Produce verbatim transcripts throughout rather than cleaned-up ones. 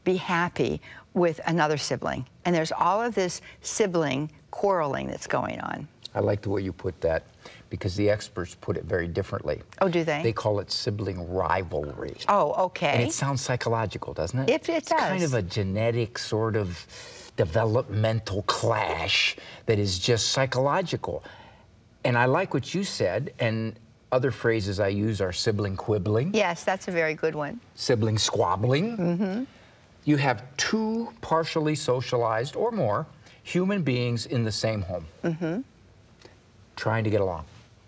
be happy with another sibling. And there's all of this sibling quarreling that's going on. I like the way you put that, because the experts put it very differently. Oh, do they? They call it sibling rivalry. Oh, okay. And it sounds psychological, doesn't it? It, it it's does. kind of a genetic sort of developmental clash that is just psychological. And I like what you said, and other phrases I use are sibling quibbling. Yes, that's a very good one. Sibling squabbling. Mm-hmm. You have two partially socialized or more human beings in the same home. Mm-hmm. Trying to get along.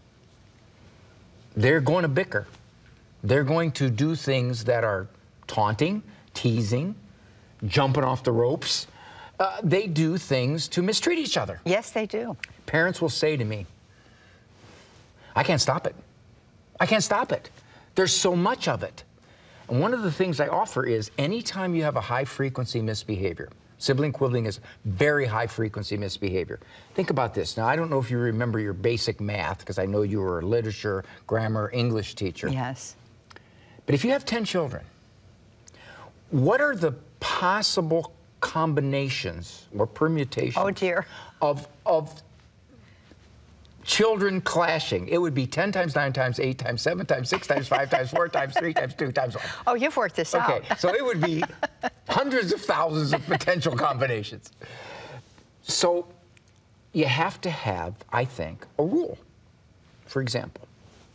They're going to bicker. They're going to do things that are taunting, teasing, jumping off the ropes. Uh, they do things to mistreat each other. Yes, they do. Parents will say to me, I can't stop it. I can't stop it. There's so much of it. And one of the things I offer is anytime you have a high-frequency misbehavior, sibling quibbling is very high-frequency misbehavior. Think about this. Now, I don't know if you remember your basic math, because I know you were a literature, grammar, English teacher. Yes. But if you have ten children, what are the possible combinations or permutations Oh, dear. of, of children clashing? It would be ten times, nine times, eight times, seven times, six times, five times, four times, three times, two times one. Oh, you've worked this out. Okay, so it would be hundreds of thousands of potential combinations. So you have to have, I think, a rule. For example,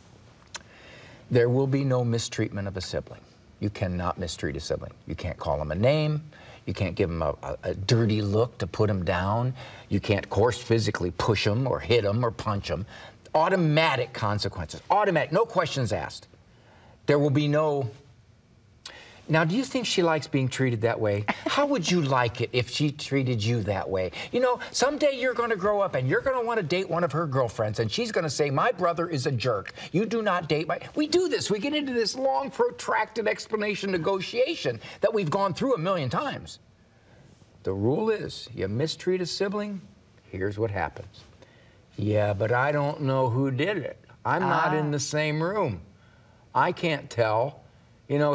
there will be no mistreatment of a sibling. You cannot mistreat a sibling. You can't call them a name. You can't give them a, a, a dirty look to put them down. You can't, of course, physically push them or hit them or punch them. Automatic consequences. Automatic, no questions asked. There will be no... Now, do you think she likes being treated that way? How would you like it if she treated you that way? You know, someday you're going to grow up and you're going to want to date one of her girlfriends, and she's going to say, my brother is a jerk. You do not date my... We do this. We get into this long, protracted explanation negotiation that we've gone through a million times. The rule is, you mistreat a sibling, here's what happens. Yeah, but I don't know who did it. I'm not Ah. in the same room. I can't tell. You know,